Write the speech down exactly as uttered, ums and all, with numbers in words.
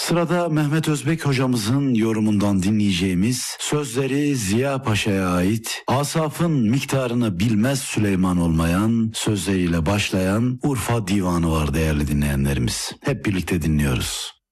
Sırada Mehmet Özbek hocamızın yorumundan dinleyeceğimiz sözleri Ziya Paşa'ya ait Asaf'ın miktarını bilmez Süleyman olmayan sözleriyle başlayan Urfa Divanı var değerli dinleyenlerimiz. Hep birlikte dinliyoruz.